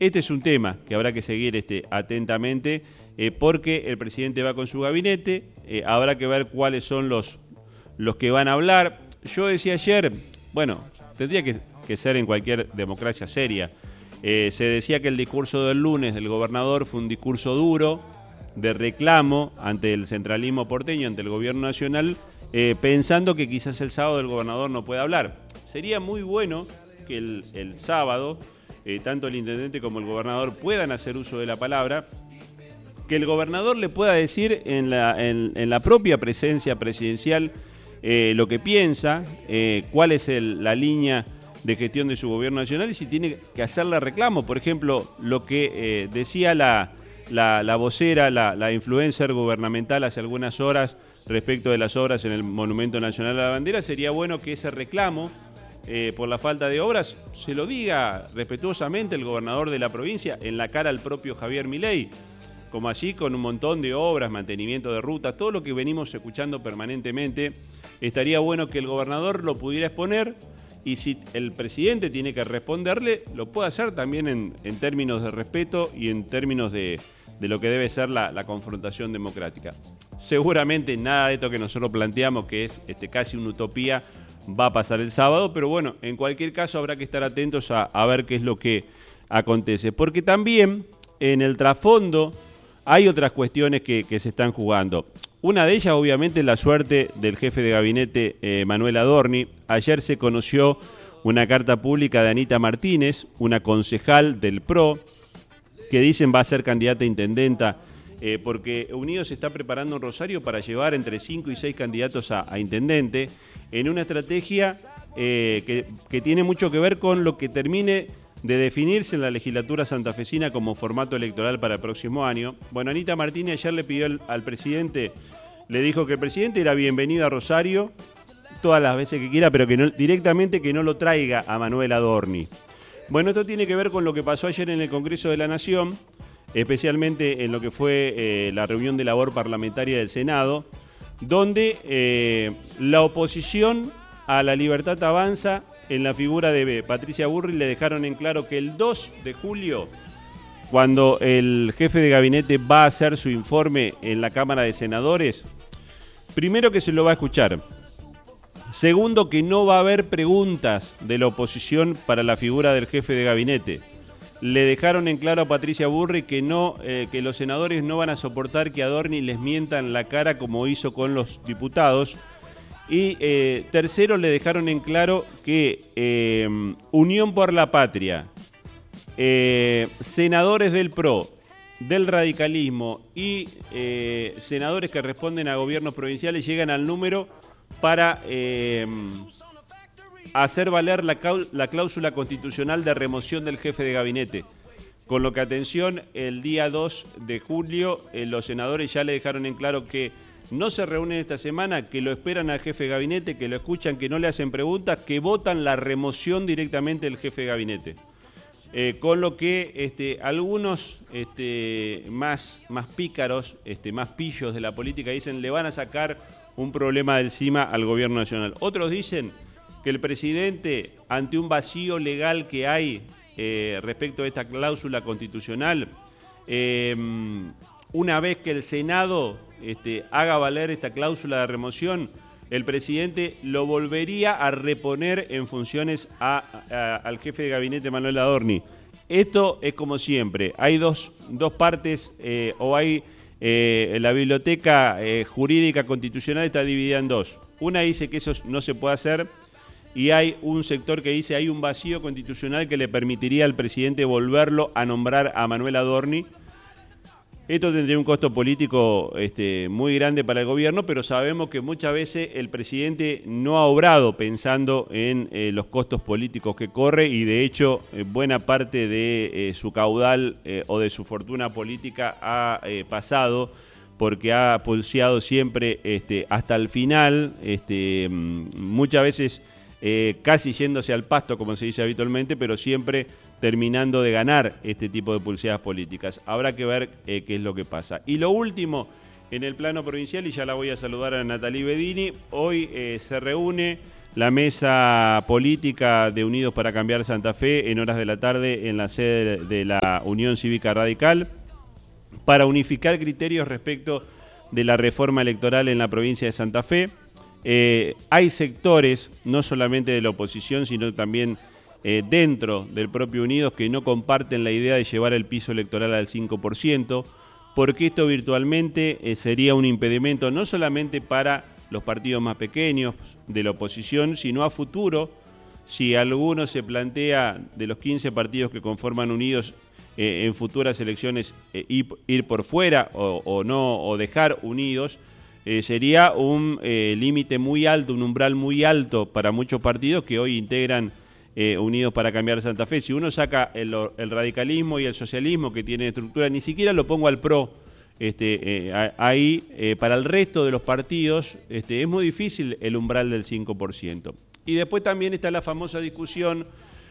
este es un tema que habrá que seguir atentamente, porque el presidente va con su gabinete, habrá que ver cuáles son los que van a hablar. Yo decía ayer, bueno, tendría que ser en cualquier democracia seria. Se decía que el discurso del lunes del gobernador fue un discurso duro, de reclamo ante el centralismo porteño, ante el gobierno nacional, pensando que quizás el sábado el gobernador no pueda hablar. Sería muy bueno que el sábado, tanto el intendente como el gobernador puedan hacer uso de la palabra, que el gobernador le pueda decir en la propia presencia presidencial lo que piensa, cuál es la línea de gestión de su gobierno nacional y si tiene que hacerle reclamo. Por ejemplo, lo que decía la vocera, la influencer gubernamental hace algunas horas respecto de las obras en el Monumento Nacional a la Bandera, sería bueno que ese reclamo por la falta de obras se lo diga respetuosamente el gobernador de la provincia en la cara al propio Javier Milei, como así con un montón de obras, mantenimiento de rutas, todo lo que venimos escuchando permanentemente. Estaría bueno que el gobernador lo pudiera exponer y si el presidente tiene que responderle, lo puede hacer también en términos de respeto y en términos de lo que debe ser la confrontación democrática. Seguramente nada de esto que nosotros planteamos, que es casi una utopía, va a pasar el sábado, pero bueno, en cualquier caso habrá que estar atentos a ver qué es lo que acontece. Porque también en el trasfondo hay otras cuestiones que se están jugando. Una de ellas, obviamente, es la suerte del jefe de gabinete, Manuel Adorni. Ayer se conoció una carta pública de Anita Martínez, una concejal del PRO, que dicen va a ser candidata a intendenta, porque Unidos se está preparando en Rosario para llevar entre 5 y 6 candidatos a intendente, en una estrategia que tiene mucho que ver con lo que termine de definirse en la legislatura santafesina como formato electoral para el próximo año. Bueno, Anita Martínez ayer le pidió al presidente, le dijo que el presidente era bienvenido a Rosario todas las veces que quiera, pero que no, directamente que no lo traiga a Manuel Adorni. Bueno, esto tiene que ver con lo que pasó ayer en el Congreso de la Nación, especialmente en lo que fue la reunión de labor parlamentaria del Senado, donde la oposición a la Libertad Avanza, en la figura de Patricia Burri, le dejaron en claro que el 2 de julio, cuando el jefe de gabinete va a hacer su informe en la Cámara de Senadores, primero que se lo va a escuchar, segundo que no va a haber preguntas de la oposición para la figura del jefe de gabinete. Le dejaron en claro a Patricia Burri que que los senadores no van a soportar que Adorni les mienta en la cara como hizo con los diputados. Y tercero, le dejaron en claro que Unión por la Patria, senadores del PRO, del radicalismo y senadores que responden a gobiernos provinciales llegan al número para hacer valer la cláusula constitucional de remoción del jefe de gabinete. Con lo que, atención, el día 2 de julio los senadores ya le dejaron en claro que no se reúnen esta semana, que lo esperan al jefe de gabinete, que lo escuchan, que no le hacen preguntas, que votan la remoción directamente del jefe de gabinete. Con lo que algunos más pícaros, más pillos de la política dicen le van a sacar un problema de encima al gobierno nacional. Otros dicen que el presidente, ante un vacío legal que hay respecto a esta cláusula constitucional, una vez que el Senado haga valer esta cláusula de remoción, el presidente lo volvería a reponer en funciones al jefe de gabinete Manuel Adorni. Esto es como siempre, hay dos partes, o hay la biblioteca jurídica constitucional está dividida en dos. Una dice que eso no se puede hacer y hay un sector que dice hay un vacío constitucional que le permitiría al presidente volverlo a nombrar a Manuel Adorni. Esto tendría un costo político muy grande para el gobierno, pero sabemos que muchas veces el presidente no ha obrado pensando en los costos políticos que corre y de hecho buena parte de su caudal o de su fortuna política ha pasado porque ha pulseado siempre hasta el final, muchas veces casi yéndose al pasto, como se dice habitualmente, pero siempre terminando de ganar este tipo de pulseadas políticas. Habrá que ver qué es lo que pasa. Y lo último, en el plano provincial, y ya la voy a saludar a Natalie Bedini, hoy se reúne la mesa política de Unidos para Cambiar Santa Fe en horas de la tarde en la sede de la Unión Cívica Radical para unificar criterios respecto de la reforma electoral en la provincia de Santa Fe. Hay sectores, no solamente de la oposición, sino también dentro del propio Unidos, que no comparten la idea de llevar el piso electoral al 5%, porque esto virtualmente sería un impedimento no solamente para los partidos más pequeños de la oposición, sino a futuro, si alguno se plantea de los 15 partidos que conforman Unidos en futuras elecciones ir por fuera o no, o dejar Unidos, sería un límite muy alto, un umbral muy alto para muchos partidos que hoy integran Unidos para Cambiar Santa Fe. Si uno saca el radicalismo y el socialismo que tienen estructura, ni siquiera lo pongo al PRO, ahí para el resto de los partidos es muy difícil el umbral del 5%. Y después también está la famosa discusión,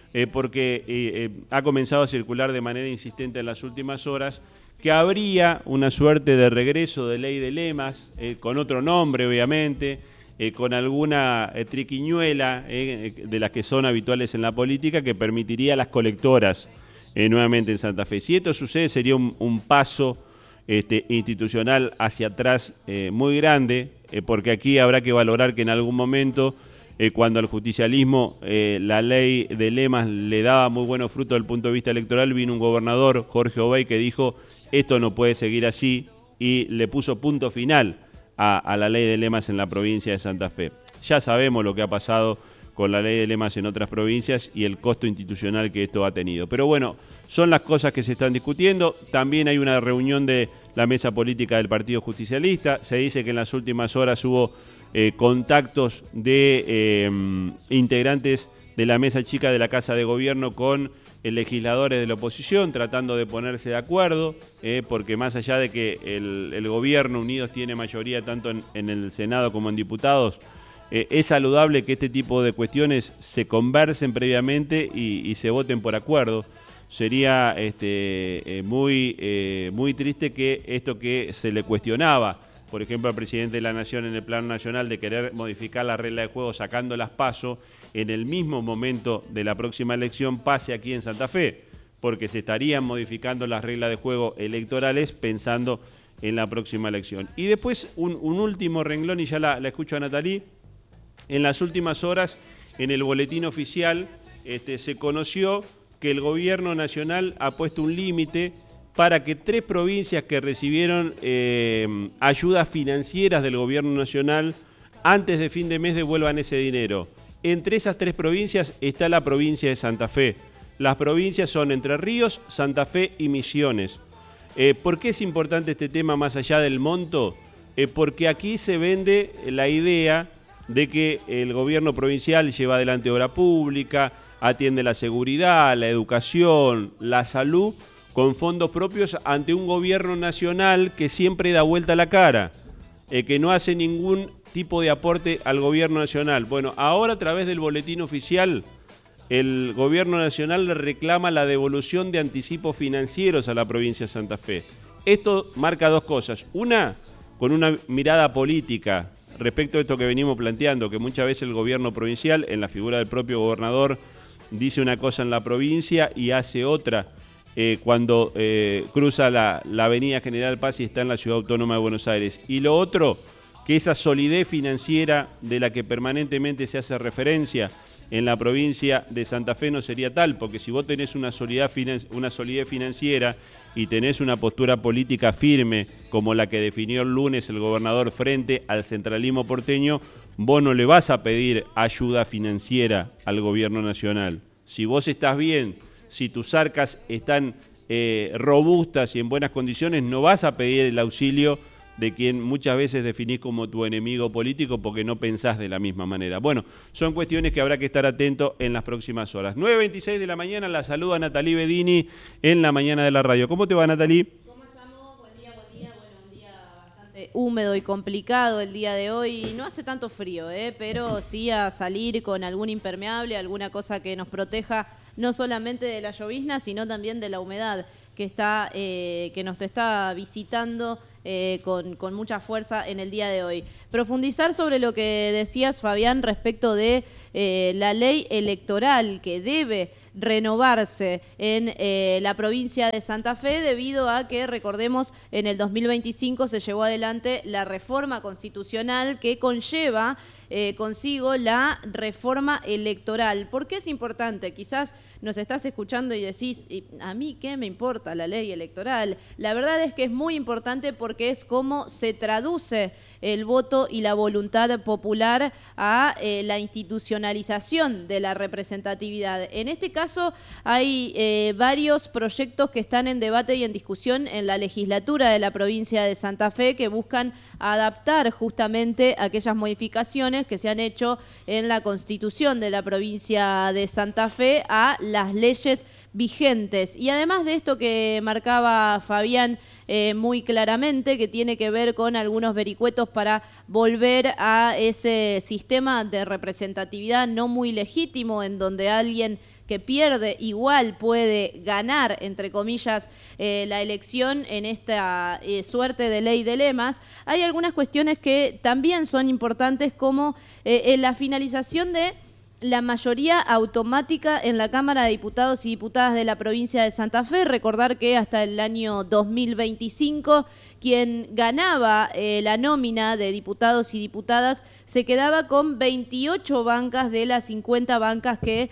porque ha comenzado a circular de manera insistente en las últimas horas, que habría una suerte de regreso de ley de lemas, con otro nombre obviamente, con alguna triquiñuela de las que son habituales en la política, que permitiría a las colectoras nuevamente en Santa Fe. Si esto sucede, sería un paso institucional hacia atrás muy grande, porque aquí habrá que valorar que en algún momento, cuando al justicialismo la ley de lemas le daba muy buenos frutos desde el punto de vista electoral, vino un gobernador, Jorge Obey, que dijo esto no puede seguir así, y le puso punto final a la ley de lemas en la provincia de Santa Fe. Ya sabemos lo que ha pasado con la ley de lemas en otras provincias y el costo institucional que esto ha tenido. Pero bueno, son las cosas que se están discutiendo. También hay una reunión de la mesa política del Partido Justicialista. Se dice que en las últimas horas hubo contactos de integrantes de la mesa chica de la Casa de Gobierno con legisladores de la oposición, tratando de ponerse de acuerdo, porque más allá de que el gobierno Unidos tiene mayoría tanto en el Senado como en diputados, es saludable que este tipo de cuestiones se conversen previamente y se voten por acuerdo. Sería muy triste que esto que se le cuestionaba, por ejemplo, al presidente de la Nación en el plano nacional, de querer modificar la regla de juego sacando las PASO, en el mismo momento de la próxima elección pase aquí en Santa Fe, porque se estarían modificando las reglas de juego electorales pensando en la próxima elección. Y después un último renglón, y ya la escucho a Natalí. En las últimas horas, en el boletín oficial, se conoció que el gobierno nacional ha puesto un límite para que 3 provincias que recibieron ayudas financieras del gobierno nacional antes de fin de mes devuelvan ese dinero. Entre esas 3 provincias está la provincia de Santa Fe. Las provincias son Entre Ríos, Santa Fe y Misiones. ¿Por qué es importante este tema más allá del monto? Porque aquí se vende la idea de que el gobierno provincial lleva adelante obra pública, atiende la seguridad, la educación, la salud, con fondos propios ante un gobierno nacional que siempre da vuelta la cara, que no hace ningún tipo de aporte al gobierno nacional. Bueno, ahora a través del boletín oficial, el gobierno nacional le reclama la devolución de anticipos financieros a la provincia de Santa Fe. Esto marca 2 cosas. Una, con una mirada política respecto a esto que venimos planteando, que muchas veces el gobierno provincial, en la figura del propio gobernador, dice una cosa en la provincia y hace otra cuando cruza la avenida General Paz y está en la Ciudad Autónoma de Buenos Aires. Y lo otro, que esa solidez financiera de la que permanentemente se hace referencia en la provincia de Santa Fe no sería tal, porque si vos tenés una solidez financiera y tenés una postura política firme como la que definió el lunes el gobernador frente al centralismo porteño, vos no le vas a pedir ayuda financiera al gobierno nacional. Si vos estás bien, si tus arcas están robustas y en buenas condiciones, no vas a pedir el auxilio de quien muchas veces definís como tu enemigo político porque no pensás de la misma manera. Bueno, son cuestiones que habrá que estar atento en las próximas horas. 9:26 de la mañana, la saluda Natalí Bedini en la mañana de la radio. ¿Cómo te va, Natalí? ¿Cómo estamos? Buen día. Bueno, un día bastante húmedo y complicado el día de hoy. No hace tanto frío, pero sí a salir con algún impermeable, alguna cosa que nos proteja no solamente de la llovizna, sino también de la humedad que nos está visitando con mucha fuerza en el día de hoy. Profundizar sobre lo que decías, Fabián, respecto de la ley electoral que debe renovarse en la provincia de Santa Fe, debido a que, recordemos, en el 2025 se llevó adelante la reforma constitucional que conlleva consigo la reforma electoral. ¿Por qué es importante? Quizás nos estás escuchando y decís, ¿a mí qué me importa la ley electoral? La verdad es que es muy importante porque es cómo se traduce el voto y la voluntad popular a la institucionalización de la representatividad. En este caso hay varios proyectos que están en debate y en discusión en la legislatura de la provincia de Santa Fe que buscan adaptar justamente aquellas modificaciones que se han hecho en la Constitución de la provincia de Santa Fe a las leyes vigentes. Y además de esto que marcaba Fabián muy claramente, que tiene que ver con algunos vericuetos para volver a ese sistema de representatividad no muy legítimo, en donde alguien que pierde igual puede ganar, entre comillas, la elección en esta suerte de ley de lemas. Hay algunas cuestiones que también son importantes, como la finalización de la mayoría automática en la Cámara de Diputados y Diputadas de la provincia de Santa Fe. Recordar que hasta el año 2025 quien ganaba la nómina de diputados y diputadas se quedaba con 28 bancas de las 50 bancas que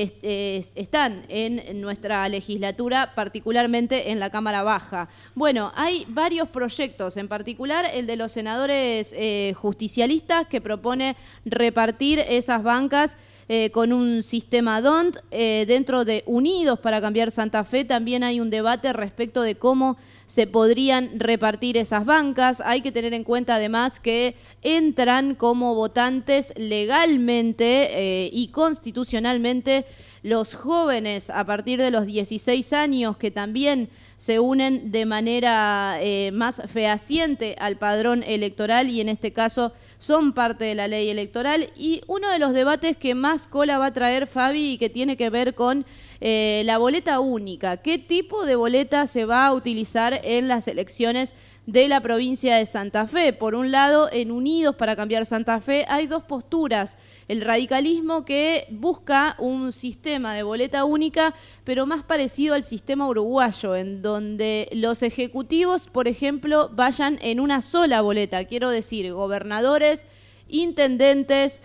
están en nuestra legislatura, particularmente en la Cámara Baja. Bueno, hay varios proyectos, en particular el de los senadores justicialistas, que propone repartir esas bancas con un sistema DONT. Dentro de Unidos para Cambiar Santa Fe también hay un debate respecto de cómo se podrían repartir esas bancas. Hay que tener en cuenta además que entran como votantes legalmente y constitucionalmente los jóvenes a partir de los 16 años, que también se unen de manera más fehaciente al padrón electoral y en este caso son parte de la ley electoral. Y uno de los debates que más cola va a traer, Fabi, y que tiene que ver con la boleta única. ¿Qué tipo de boleta se va a utilizar en las elecciones de la provincia de Santa Fe? Por un lado, en Unidos para Cambiar Santa Fe hay dos posturas. El radicalismo, que busca un sistema de boleta única, pero más parecido al sistema uruguayo, en donde los ejecutivos, por ejemplo, vayan en una sola boleta. Quiero decir, gobernadores, intendentes,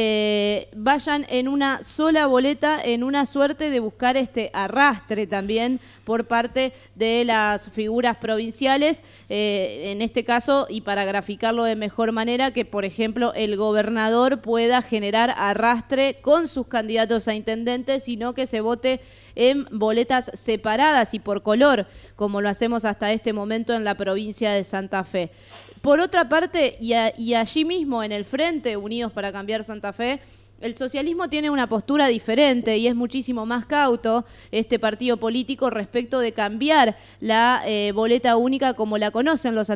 vayan en una sola boleta, en una suerte de buscar este arrastre también por parte de las figuras provinciales, en este caso, y para graficarlo de mejor manera, que por ejemplo el gobernador pueda generar arrastre con sus candidatos a intendentes, sino que se vote en boletas separadas y por color, como lo hacemos hasta este momento en la provincia de Santa Fe. Por otra parte, y allí mismo en el Frente Unidos para Cambiar Santa Fe, el socialismo tiene una postura diferente y es muchísimo más cauto este partido político respecto de cambiar la boleta única como la conocemos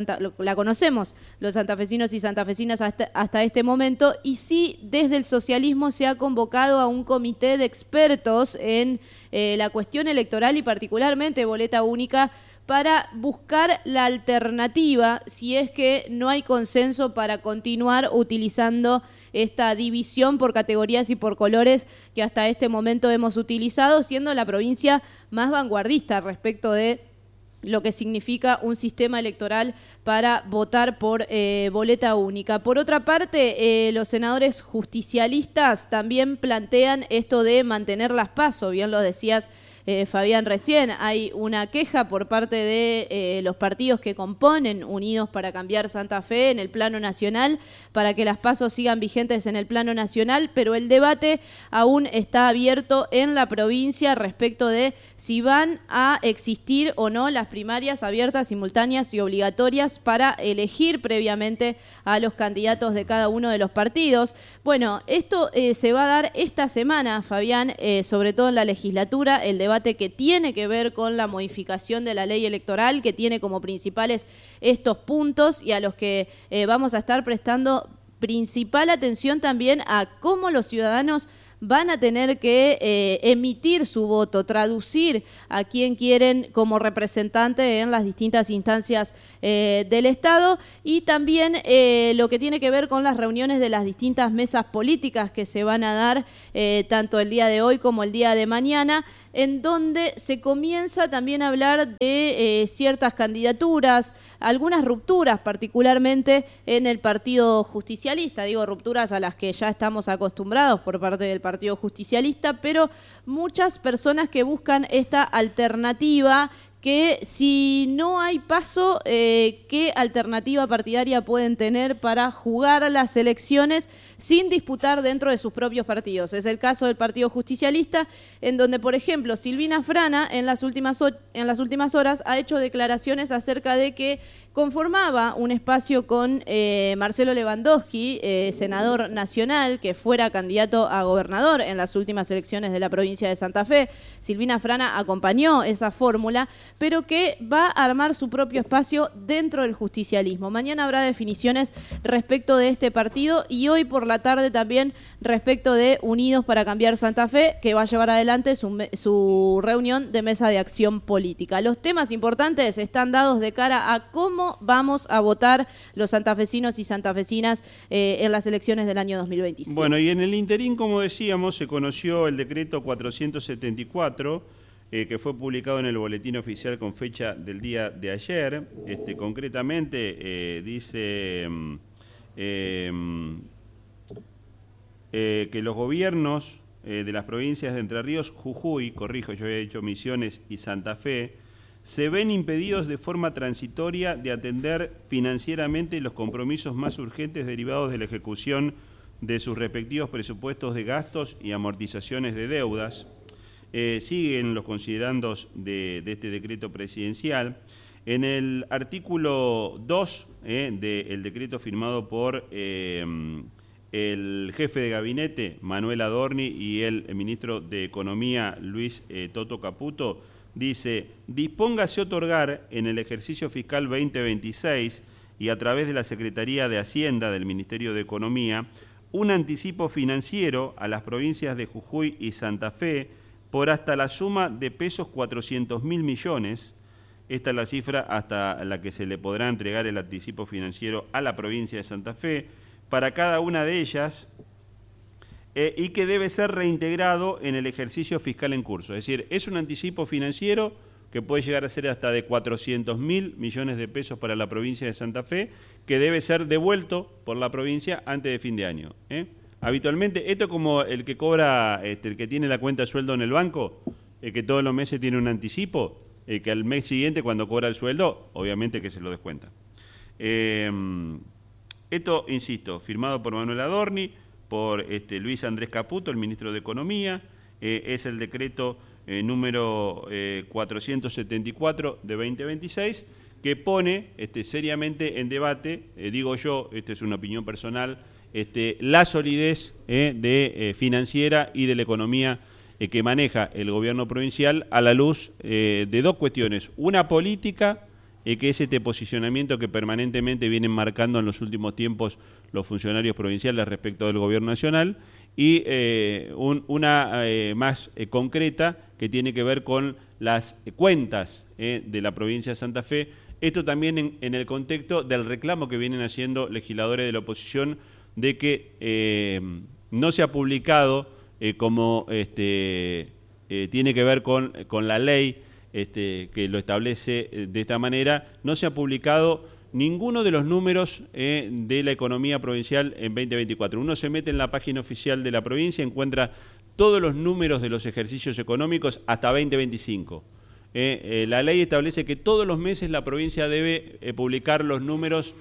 los santafesinos y santafesinas hasta este momento, y sí desde el socialismo se ha convocado a un comité de expertos en la cuestión electoral y particularmente boleta única, para buscar la alternativa si es que no hay consenso para continuar utilizando esta división por categorías y por colores que hasta este momento hemos utilizado, siendo la provincia más vanguardista respecto de lo que significa un sistema electoral para votar por boleta única. Por otra parte, los senadores justicialistas también plantean esto de mantener las PASO, bien lo decías, Fabián, recién. Hay una queja por parte de los partidos que componen Unidos para Cambiar Santa Fe en el plano nacional para que las PASO sigan vigentes en el plano nacional, pero el debate aún está abierto en la provincia respecto de si van a existir o no las primarias abiertas, simultáneas y obligatorias para elegir previamente a los candidatos de cada uno de los partidos. Bueno, esto se va a dar esta semana, Fabián, sobre todo en la legislatura, el debate que tiene que ver con la modificación de la ley electoral, que tiene como principales estos puntos y a los que vamos a estar prestando principal atención también a cómo los ciudadanos van a tener que emitir su voto, traducir a quien quieren como representante en las distintas instancias del Estado, y también lo que tiene que ver con las reuniones de las distintas mesas políticas que se van a dar tanto el día de hoy como el día de mañana, en donde se comienza también a hablar de ciertas candidaturas, algunas rupturas, particularmente en el Partido Justicialista, digo rupturas a las que ya estamos acostumbrados por parte del Partido Justicialista, pero muchas personas que buscan esta alternativa, que si no hay paso, ¿qué alternativa partidaria pueden tener para jugar las elecciones sin disputar dentro de sus propios partidos? Es el caso del Partido Justicialista, en donde, por ejemplo, Silvina Frana en las últimas horas ha hecho declaraciones acerca de que conformaba un espacio con Marcelo Lewandowski, senador nacional, que fuera candidato a gobernador en las últimas elecciones de la provincia de Santa Fe. Silvina Frana acompañó esa fórmula, pero que va a armar su propio espacio dentro del justicialismo. Mañana habrá definiciones respecto de este partido y hoy por la tarde también respecto de Unidos para Cambiar Santa Fe, que va a llevar adelante su reunión de mesa de acción política. Los temas importantes están dados de cara a cómo vamos a votar los santafesinos y santafesinas en las elecciones del año 2025. Bueno, y en el interín, como decíamos, se conoció el decreto 474, que fue publicado en el Boletín Oficial con fecha del día de ayer. Concretamente dice que los gobiernos de las provincias de Entre Ríos, Jujuy, corrijo, yo había dicho Misiones y Santa Fe, se ven impedidos de forma transitoria de atender financieramente los compromisos más urgentes derivados de la ejecución de sus respectivos presupuestos de gastos y amortizaciones de deudas. Siguen los considerandos de este decreto presidencial. En el artículo 2 del decreto firmado por el jefe de gabinete, Manuel Adorni, y el ministro de Economía, Luis Toto Caputo, dice: dispóngase a otorgar en el ejercicio fiscal 2026 y a través de la Secretaría de Hacienda del Ministerio de Economía un anticipo financiero a las provincias de Jujuy y Santa Fe por hasta la suma de pesos 400.000 millones. Esta es la cifra hasta la que se le podrá entregar el anticipo financiero a la provincia de Santa Fe para cada una de ellas, y que debe ser reintegrado en el ejercicio fiscal en curso. Es decir, es un anticipo financiero que puede llegar a ser hasta de 400.000 millones de pesos para la provincia de Santa Fe, que debe ser devuelto por la provincia antes de fin de año. Habitualmente, esto es como el que cobra, el que tiene la cuenta de sueldo en el banco, que todos los meses tiene un anticipo, que al mes siguiente, cuando cobra el sueldo, obviamente que se lo descuenta. Esto, insisto, firmado por Manuel Adorni, por Luis Andrés Caputo, el ministro de Economía, es el decreto número 474 de 2026, que pone seriamente en debate, digo yo, esta es una opinión personal, la solidez financiera y de la economía que maneja el gobierno provincial a la luz de dos cuestiones. Una política, que es este posicionamiento que permanentemente vienen marcando en los últimos tiempos los funcionarios provinciales respecto del gobierno nacional, y una más concreta que tiene que ver con las cuentas de la provincia de Santa Fe. Esto también en el contexto del reclamo que vienen haciendo legisladores de la oposición de que no se ha publicado como tiene que ver con la ley que lo establece de esta manera, no se ha publicado ninguno de los números de la economía provincial en 2024. Uno se mete en la página oficial de la provincia, encuentra todos los números de los ejercicios económicos hasta 2025. La ley establece que todos los meses la provincia debe publicar los números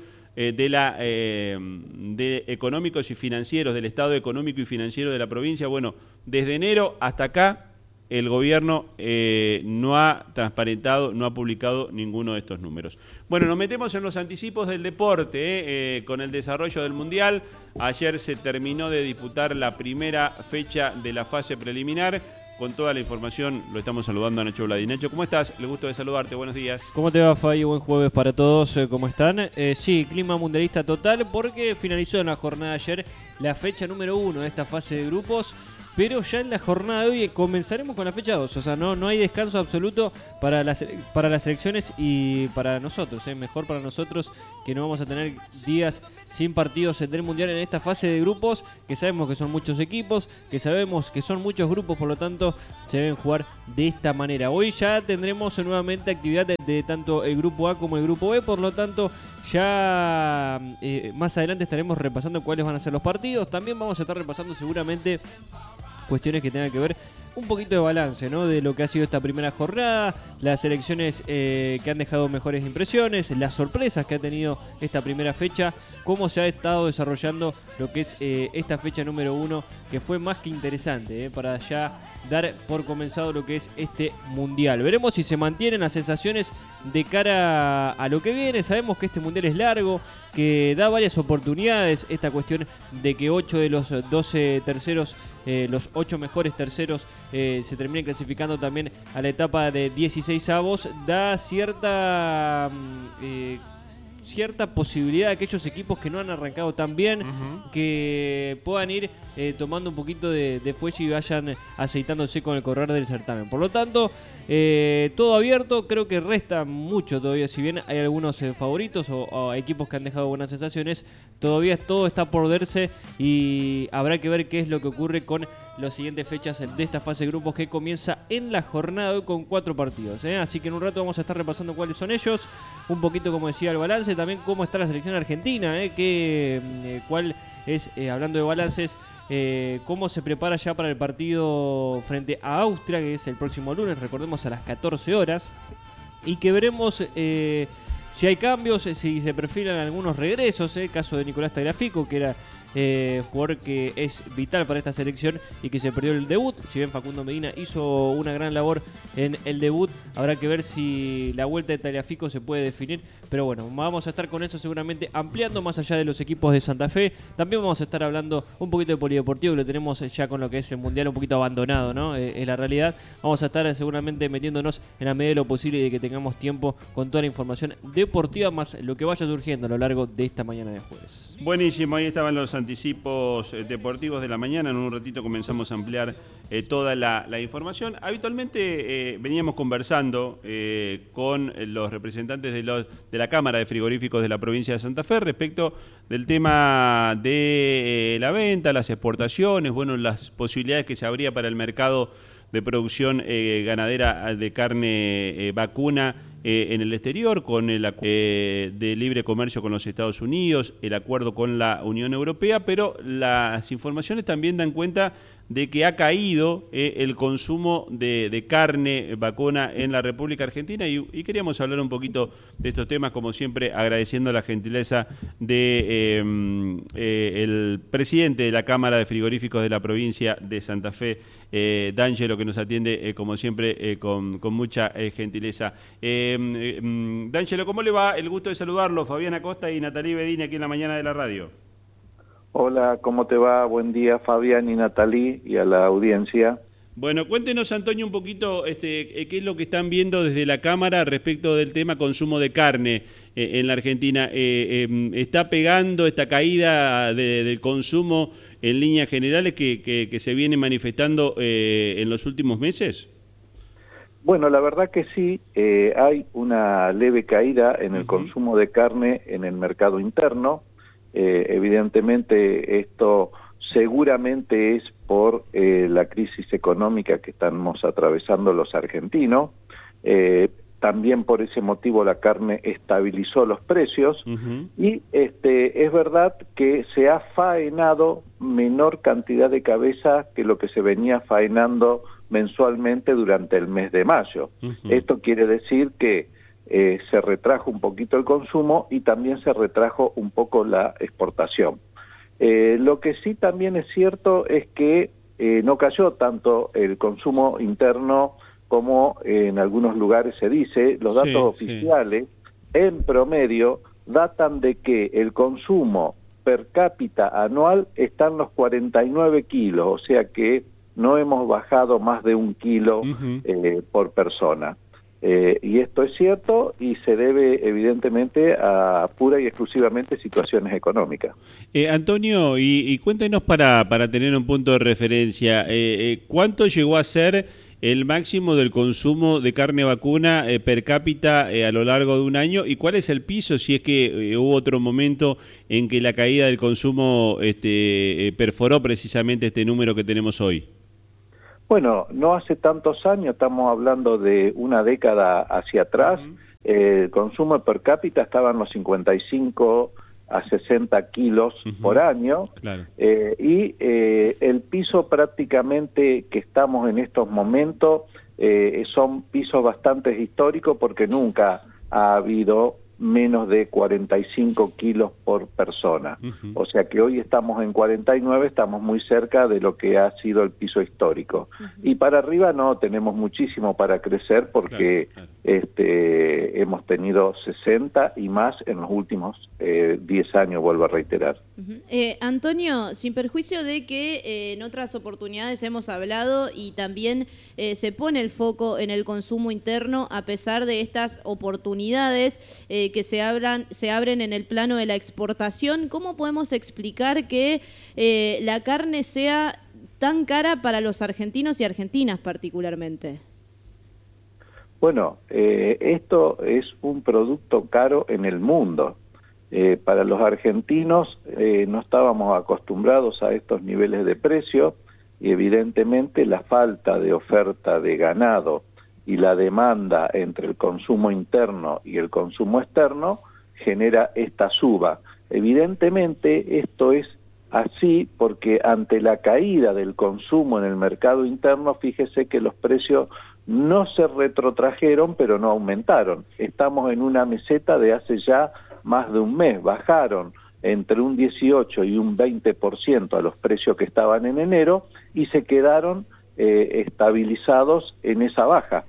de económicos y financieros, del estado económico y financiero de la provincia. Bueno, desde enero hasta acá el gobierno no ha transparentado, no ha publicado ninguno de estos números. Bueno, nos metemos en los anticipos del deporte, con el desarrollo del Mundial. Ayer se terminó de disputar la primera fecha de la fase preliminar. Con toda la información lo estamos saludando a Nacho Vladi. Nacho, ¿cómo estás? Le gusto de saludarte, buenos días. ¿Cómo te va, Fabi? Buen jueves para todos, ¿cómo están? Sí, clima mundialista total porque finalizó en la jornada de ayer la fecha número 1 de esta fase de grupos, pero ya en la jornada de hoy comenzaremos con la fecha 2, o sea, no hay descanso absoluto para las selecciones y para nosotros, mejor para nosotros que no vamos a tener días sin partidos en el Mundial en esta fase de grupos, que sabemos que son muchos equipos, que sabemos que son muchos grupos, por lo tanto se deben jugar de esta manera. Hoy ya tendremos nuevamente actividad de tanto el grupo A como el grupo B, por lo tanto ya más adelante estaremos repasando cuáles van a ser los partidos. También vamos a estar repasando seguramente cuestiones que tengan que ver un poquito de balance, ¿no? De lo que ha sido esta primera jornada, las selecciones que han dejado mejores impresiones, las sorpresas que ha tenido esta primera fecha, cómo se ha estado desarrollando lo que es esta fecha número 1, que fue más que interesante, para ya dar por comenzado lo que es este Mundial. Veremos si se mantienen las sensaciones de cara a lo que viene. Sabemos que este Mundial es largo, que da varias oportunidades, esta cuestión de que 8 de los 12 terceros, los 8 mejores terceros se terminen clasificando también a la etapa de 16avos, da cierta posibilidad de aquellos equipos que no han arrancado tan bien, que puedan ir tomando un poquito de fuelle y vayan aceitándose con el correr del certamen. Por lo tanto, todo abierto, creo que resta mucho todavía, si bien hay algunos favoritos o equipos que han dejado buenas sensaciones, todavía todo está por verse y habrá que ver qué es lo que ocurre con las siguientes fechas de esta fase de grupos que comienza en la jornada de hoy con 4 partidos. Así que en un rato vamos a estar repasando cuáles son ellos, un poquito como decía el balance, también cómo está la selección argentina, cuál es, hablando de balances, cómo se prepara ya para el partido frente a Austria, que es el próximo lunes, recordemos a las 14 horas, y que veremos si hay cambios, si se perfilan algunos regresos, el caso de Nicolás Tagliafico, que era jugador que es vital para esta selección y que se perdió el debut. Si bien Facundo Medina hizo una gran labor en el debut, habrá que ver si la vuelta de Tagliafico se puede definir, pero bueno, vamos a estar con eso seguramente ampliando más allá de los equipos de Santa Fe. También vamos a estar hablando un poquito de polideportivo, que lo tenemos ya con lo que es el Mundial un poquito abandonado, ¿no? Es la realidad. Vamos a estar seguramente metiéndonos en la medida de lo posible y de que tengamos tiempo con toda la información deportiva, más lo que vaya surgiendo a lo largo de esta mañana de jueves. Buenísimo, ahí estaban los anticipos deportivos de la mañana. En un ratito comenzamos a ampliar toda la información. Habitualmente veníamos conversando con los representantes de la Cámara de Frigoríficos de la provincia de Santa Fe respecto del tema de la venta, las exportaciones, bueno, las posibilidades que se abría para el mercado de producción ganadera de carne vacuna en el exterior, con el de libre comercio con los Estados Unidos, el acuerdo con la Unión Europea, pero las informaciones también dan cuenta de que ha caído el consumo de carne vacuna en la República Argentina y queríamos hablar un poquito de estos temas, como siempre agradeciendo la gentileza de el presidente de la Cámara de Frigoríficos de la provincia de Santa Fe, D'Angelo, que nos atiende como siempre con mucha gentileza. D'Angelo, ¿cómo le va? El gusto de saludarlo, Fabián Acosta y Natalí Bedini aquí en la mañana de la radio. Hola, ¿cómo te va? Buen día, Fabián y Natalí, y a la audiencia. Bueno, cuéntenos, Antonio, un poquito qué es lo que están viendo desde la Cámara respecto del tema consumo de carne en la Argentina. ¿Está pegando esta caída del consumo en líneas generales que se viene manifestando en los últimos meses? Bueno, la verdad que sí, hay una leve caída en el consumo de carne en el mercado interno. Evidentemente esto seguramente es por la crisis económica que estamos atravesando los argentinos. También por ese motivo la carne estabilizó los precios y es verdad que se ha faenado menor cantidad de cabeza que lo que se venía faenando mensualmente durante el mes de mayo. Esto quiere decir que se retrajo un poquito el consumo y también se retrajo un poco la exportación. Lo que sí también es cierto es que no cayó tanto el consumo interno como en algunos lugares se dice. Los datos oficiales en promedio datan de que el consumo per cápita anual está en los 49 kilos, o sea que no hemos bajado más de 1 kilo por persona. Y esto es cierto y se debe evidentemente a pura y exclusivamente situaciones económicas. Antonio, y cuéntenos para tener un punto de referencia, ¿cuánto llegó a ser el máximo del consumo de carne vacuna per cápita a lo largo de un año? ¿Y cuál es el piso si es que hubo otro momento en que la caída del consumo perforó precisamente este número que tenemos hoy? Bueno, no hace tantos años, estamos hablando de una década hacia atrás, el consumo per cápita estaba en los 55 a 60 kilos por año, claro. Y el piso prácticamente que estamos en estos momentos son pisos bastante históricos porque nunca ha habido menos de 45 kilos por persona. O sea que hoy estamos en 49, estamos muy cerca de lo que ha sido el piso histórico. Y para arriba no, tenemos muchísimo para crecer porque claro. Hemos tenido 60 y más en los últimos 10 años, vuelvo a reiterar. Antonio, sin perjuicio de que en otras oportunidades hemos hablado y también se pone el foco en el consumo interno a pesar de estas oportunidades que se abren en el plano de la exportación, ¿cómo podemos explicar que la carne sea tan cara para los argentinos y argentinas particularmente? Bueno, esto es un producto caro en el mundo. Para los argentinos no estábamos acostumbrados a estos niveles de precio y evidentemente la falta de oferta de ganado y la demanda entre el consumo interno y el consumo externo genera esta suba. Evidentemente esto es así porque ante la caída del consumo en el mercado interno, fíjese que los precios no se retrotrajeron, pero no aumentaron. Estamos en una meseta de hace ya más de un mes, bajaron entre un 18 y un 20% a los precios que estaban en enero y se quedaron estabilizados en esa baja.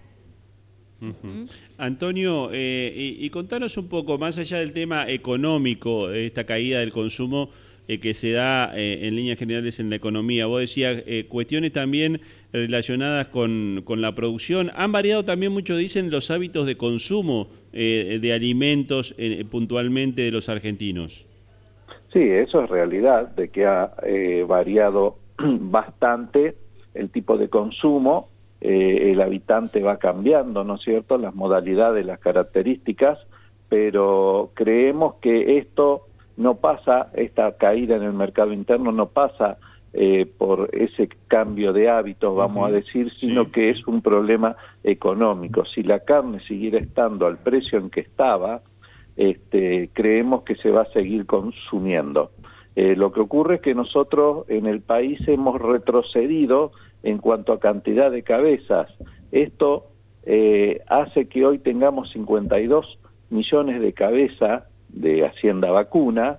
Antonio, y contanos un poco, más allá del tema económico, esta caída del consumo que se da en líneas generales en la economía. Vos decías cuestiones también relacionadas con la producción. Han variado también mucho, dicen, los hábitos de consumo de alimentos puntualmente de los argentinos. Sí, eso es realidad, de que ha variado bastante el tipo de consumo. El habitante va cambiando, ¿no es cierto?, las modalidades, las características, pero creemos que esto no pasa, esta caída en el mercado interno no pasa por ese cambio de hábitos, vamos a decir, sino que es un problema económico. Si la carne siguiera estando al precio en que estaba, creemos que se va a seguir consumiendo. Lo que ocurre es que nosotros en el país hemos retrocedido en cuanto a cantidad de cabezas. Esto hace que hoy tengamos 52 millones de cabezas de Hacienda Vacuna,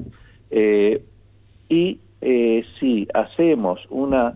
y si hacemos una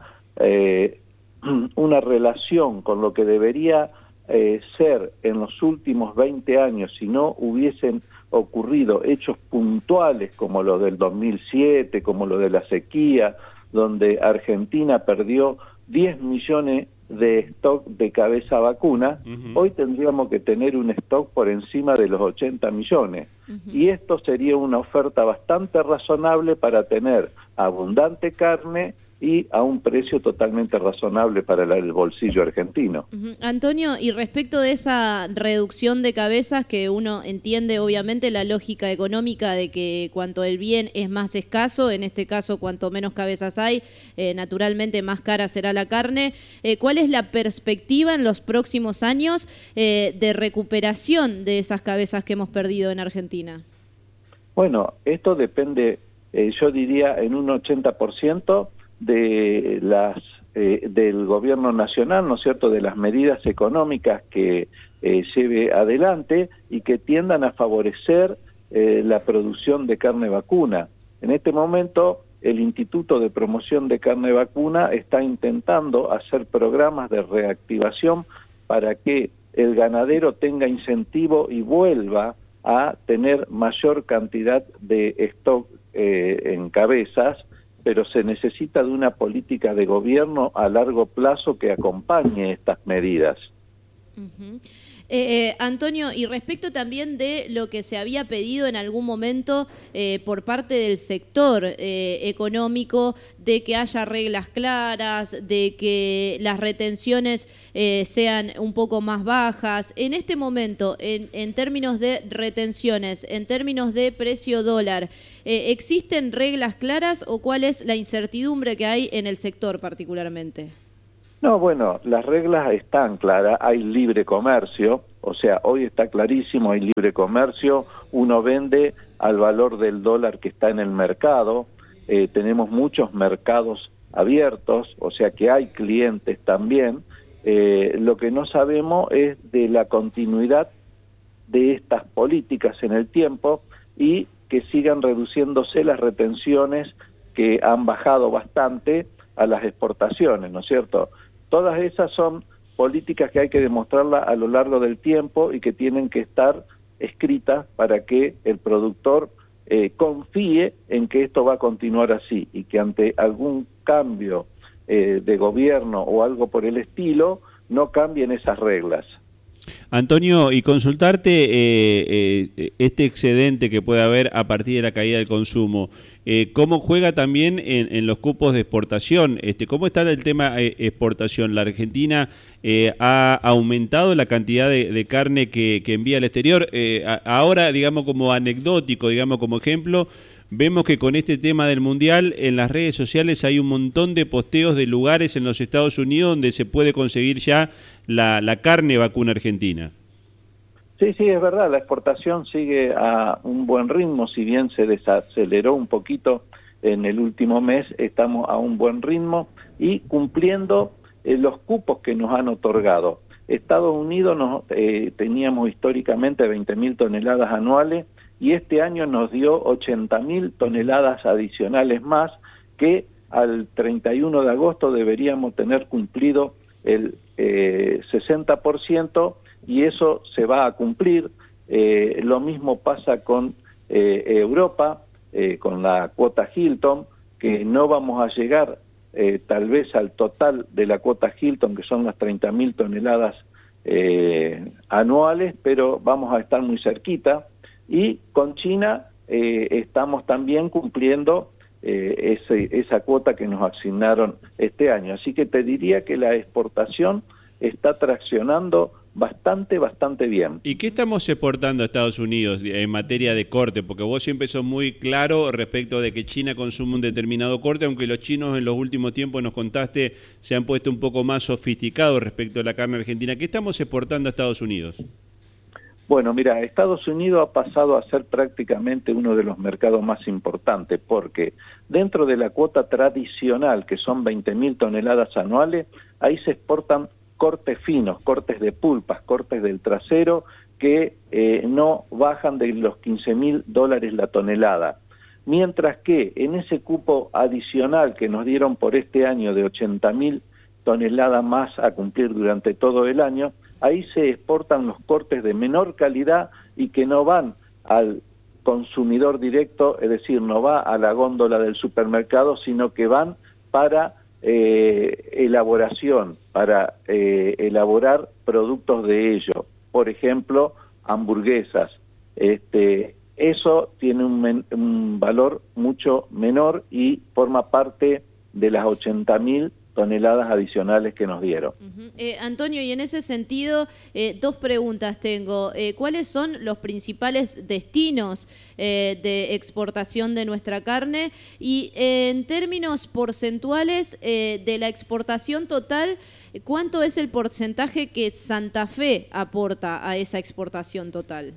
relación con lo que debería ser en los últimos 20 años, si no hubiesen ocurrido hechos puntuales como lo del 2007, como lo de la sequía, donde Argentina perdió 10 millones de stock de cabeza vacuna, hoy tendríamos que tener un stock por encima de los 80 millones. Y esto sería una oferta bastante razonable para tener abundante carne y a un precio totalmente razonable para el bolsillo argentino. Antonio, y respecto de esa reducción de cabezas, que uno entiende obviamente la lógica económica de que cuanto el bien es más escaso, en este caso cuanto menos cabezas hay, naturalmente más cara será la carne, ¿cuál es la perspectiva en los próximos años de recuperación de esas cabezas que hemos perdido en Argentina? Bueno, esto depende, yo diría en un 80%, de del gobierno nacional, ¿no es cierto?, de las medidas económicas que lleve adelante y que tiendan a favorecer la producción de carne vacuna. En este momento, el Instituto de Promoción de Carne Vacuna está intentando hacer programas de reactivación para que el ganadero tenga incentivo y vuelva a tener mayor cantidad de stock en cabezas, pero se necesita de una política de gobierno a largo plazo que acompañe estas medidas. Antonio, y respecto también de lo que se había pedido en algún momento por parte del sector económico, de que haya reglas claras, de que las retenciones sean un poco más bajas. En este momento, en términos de retenciones, en términos de precio dólar, ¿existen reglas claras o cuál es la incertidumbre que hay en el sector particularmente? No, bueno, las reglas están claras, hay libre comercio, o sea, hoy está clarísimo, hay libre comercio, uno vende al valor del dólar que está en el mercado, tenemos muchos mercados abiertos, o sea que hay clientes también, lo que no sabemos es de la continuidad de estas políticas en el tiempo y que sigan reduciéndose las retenciones que han bajado bastante a las exportaciones, ¿no es cierto? Todas esas son políticas que hay que demostrarlas a lo largo del tiempo y que tienen que estar escritas para que el productor confíe en que esto va a continuar así y que ante algún cambio de gobierno o algo por el estilo, no cambien esas reglas. Antonio, y consultarte este excedente que puede haber a partir de la caída del consumo, ¿cómo juega también en los cupos de exportación? ¿Cómo está el tema exportación? ¿La Argentina ha aumentado la cantidad de carne que envía al exterior? Ahora, digamos como anecdótico, digamos como ejemplo, vemos que con este tema del Mundial, en las redes sociales hay un montón de posteos de lugares en los Estados Unidos donde se puede conseguir ya la carne vacuna argentina. Sí, es verdad, la exportación sigue a un buen ritmo, si bien se desaceleró un poquito en el último mes, estamos a un buen ritmo y cumpliendo los cupos que nos han otorgado. Estados Unidos teníamos históricamente 20.000 toneladas anuales y este año nos dio 80.000 toneladas adicionales más que al 31 de agosto deberíamos tener cumplido el 60% y eso se va a cumplir. Lo mismo pasa con Europa, con la cuota Hilton, que no vamos a llegar tal vez al total de la cuota Hilton, que son las 30.000 toneladas anuales, pero vamos a estar muy cerquita. Y con China estamos también cumpliendo esa cuota que nos asignaron este año. Así que te diría que la exportación está traccionando bastante bien. ¿Y qué estamos exportando a Estados Unidos en materia de corte? Porque vos siempre sos muy claro respecto de que China consume un determinado corte, aunque los chinos en los últimos tiempos, nos contaste, se han puesto un poco más sofisticados respecto a la carne argentina. ¿Qué estamos exportando a Estados Unidos? Bueno, mira, Estados Unidos ha pasado a ser prácticamente uno de los mercados más importantes porque dentro de la cuota tradicional, que son 20.000 toneladas anuales, ahí se exportan cortes finos, cortes de pulpas, cortes del trasero, que no bajan de los $15.000 la tonelada. Mientras que en ese cupo adicional que nos dieron por este año de 80.000 toneladas más a cumplir durante todo el año, ahí se exportan los cortes de menor calidad y que no van al consumidor directo, es decir, no va a la góndola del supermercado, sino que van para elaboración, para elaborar productos de ello. Por ejemplo, hamburguesas. Eso tiene un valor mucho menor y forma parte de las 80.000 toneladas adicionales que nos dieron. Antonio, y en ese sentido, dos preguntas tengo. ¿Cuáles son los principales destinos de exportación de nuestra carne? Y en términos porcentuales de la exportación total, ¿cuánto es el porcentaje que Santa Fe aporta a esa exportación total?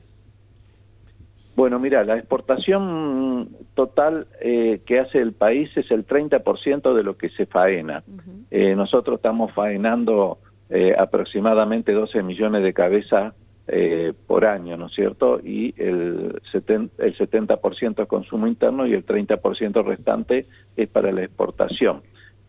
Bueno, mira, la exportación total que hace el país es el 30% de lo que se faena. Nosotros estamos faenando aproximadamente 12 millones de cabezas por año, ¿no es cierto? Y el 70% es consumo interno y el 30% restante es para la exportación.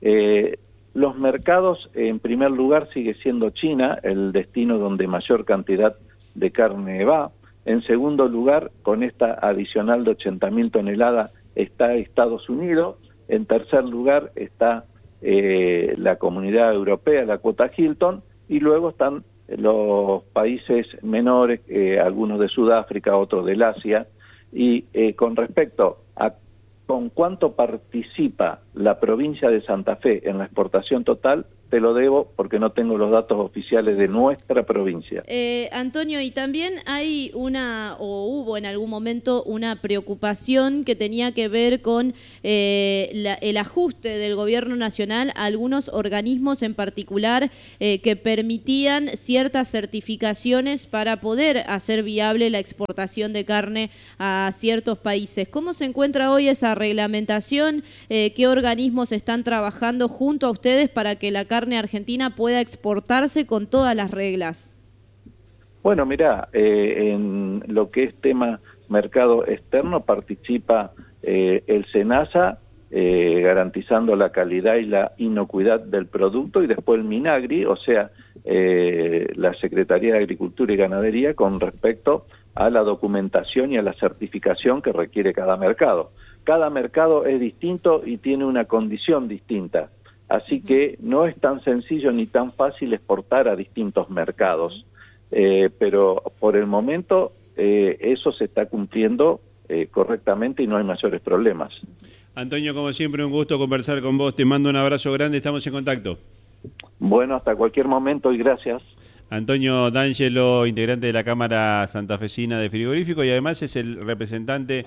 Los mercados, en primer lugar, sigue siendo China, el destino donde mayor cantidad de carne va. En segundo lugar, con esta adicional de 80.000 toneladas, está Estados Unidos. En tercer lugar está la Comunidad Europea, la cuota Hilton. Y luego están los países menores, algunos de Sudáfrica, otros del Asia, y con respecto a con cuánto participa la provincia de Santa Fe en la exportación total, te lo debo porque no tengo los datos oficiales de nuestra provincia. Antonio, y también hay hubo en algún momento una preocupación que tenía que ver con el ajuste del gobierno nacional a algunos organismos en particular que permitían ciertas certificaciones para poder hacer viable la exportación de carne a ciertos países. ¿Cómo se encuentra hoy esa reglamentación? ¿Qué organismos están trabajando junto a ustedes para que la carne argentina pueda exportarse con todas las reglas? Bueno, mirá, en lo que es tema mercado externo participa el SENASA, garantizando la calidad y la inocuidad del producto, y después el MINAGRI, o sea, la Secretaría de Agricultura y Ganadería, con respecto a la documentación y a la certificación que requiere cada mercado. Cada mercado es distinto y tiene una condición distinta. Así que no es tan sencillo ni tan fácil exportar a distintos mercados, pero por el momento eso se está cumpliendo correctamente y no hay mayores problemas. Antonio, como siempre, un gusto conversar con vos. Te mando un abrazo grande, estamos en contacto. Bueno, hasta cualquier momento y gracias. Antonio D'Angelo, integrante de la Cámara Santafesina de Frigorífico, y además es el representante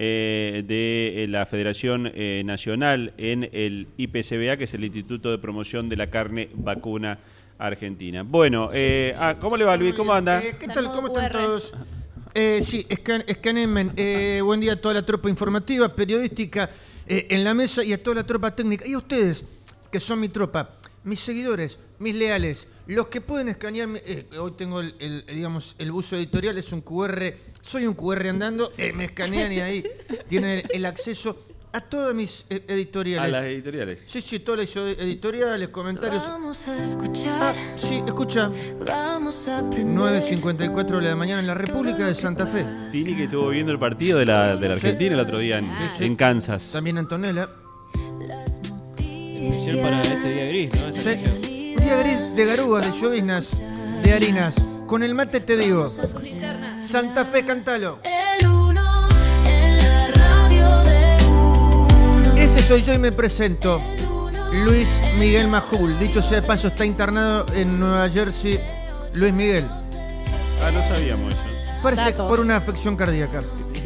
de la Federación Nacional en el IPCBA, que es el Instituto de Promoción de la Carne Vacuna Argentina. Bueno, ¿cómo le va, Luis? ¿Cómo anda? ¿Qué tal? ¿Cómo están todos? Sí, Scanemen, buen día a toda la tropa informativa, periodística en la mesa y a toda la tropa técnica. Y a ustedes, que son mi tropa, mis seguidores, mis leales, los que pueden escanearme, hoy tengo el buzo editorial, es un QR, soy un QR andando, me escanean y ahí tienen el acceso a todas mis editoriales. A las editoriales. Sí, todas las editoriales, comentarios. Vamos a escuchar. Sí, escucha. Vamos a aprender. 9:54 de la mañana en la República de Santa Fe. Tini, que estuvo viendo el partido de la Argentina el otro día en Kansas. También Antonella. Las Ayer para este día gris, ¿no? Esa Sí. canción. Un día gris de garúas, de lloviznas, de harinas. Con el mate te digo. Santa Fe, cantalo. El uno en la radio de uno. Ese soy yo y me presento. Luis Miguel Majul. Dicho sea de paso, está internado en Nueva Jersey. Luis Miguel. Ah, no sabíamos eso. Parece Datos. por una afección cardíaca.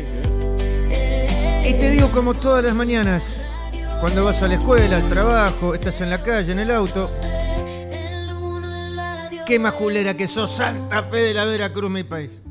Y te digo como todas las mañanas, cuando vas a la escuela, al trabajo, estás en la calle, en el auto, El uno en la radio. qué majulera que sos, Santa Fe de la Veracruz, mi país.